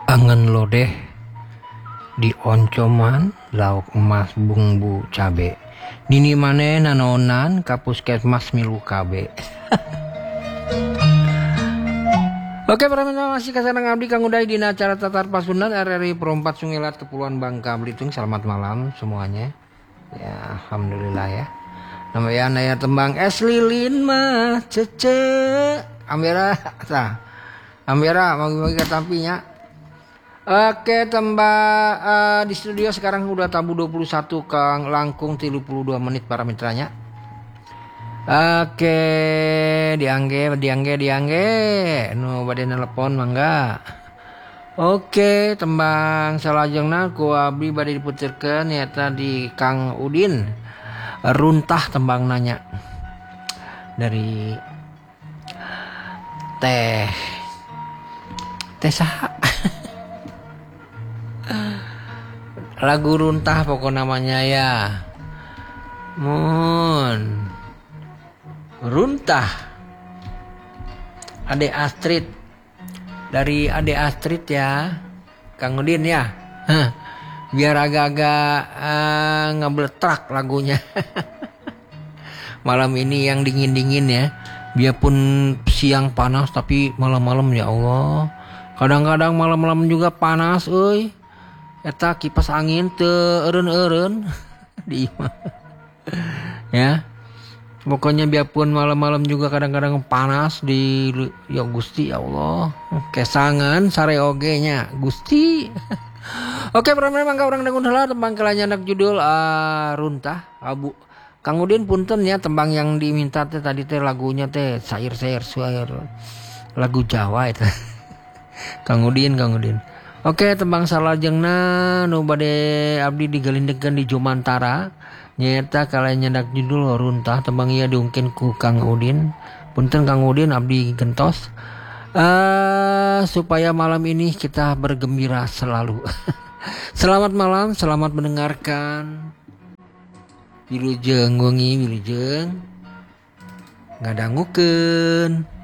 Angen lodeh di oncoman lauk emas bumbu cabe nini mane nanonan ka puskesmas milu kabe. Oke, pertama masih kasarang abdi kang uday dina acara tatar pasunan RRI Perompat Sungilat Kepulauan Bangka Belitung. Selamat malam semuanya. Ya, alhamdulillah ya. Namanya naya tembang es lilin mah cece. Ambera tah. Ambera magi-magi katampinya. Oke, tembak di studio sekarang udah tabu 21 kang langkung 32 menit para mitranya. Oke, diangge nu bade nelpon mangga. Oke, tembang salajengna ku abdi bade diputerkeun nyata di Kang Udin. Runtah tembang nanya. Dari teh saha? Lagu runtah pokok namanya ya. Mun runtah Ade Astrid, dari Ade Astrid ya Kang Udin ya. Biar agak-agak ngebletrak lagunya. Malam ini yang dingin-dingin ya. Biarpun siang panas tapi malam-malam ya Allah. Kadang-kadang malam-malam juga panas euy. Eta kipas angin teu eureun-eureun di imah. Ya. Pokoknya biarpun malam-malam juga kadang-kadang panas di ya Gusti ya Allah. Kesangan sare oge nya Gusti. Oke, pertama mangga urang dangun heula tembang kelanya anak judul runtah. Abu Kang Udin punten ya, tembang yang diminta teh tadi teh lagunya teh sair-sair lagu Jawa itu. Kang Udin. Oke, tembang salajengna nu bade abdi digalindegkeun di Jumantara nyaeta kalanya nyandak judul runtah. Tembang ieu diungkin ku Kang Udin. Punten Kang Udin abdi gentos. Supaya malam ini kita bergembira selalu. Selamat malam, selamat mendengarkan. Wilujeng wengi wilujeng ngadangukeun.